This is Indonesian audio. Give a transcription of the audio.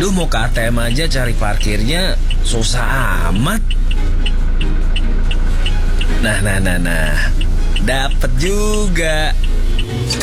Duh, mau ke ATM aja cari parkirnya susah amat. Nah. Dapet juga.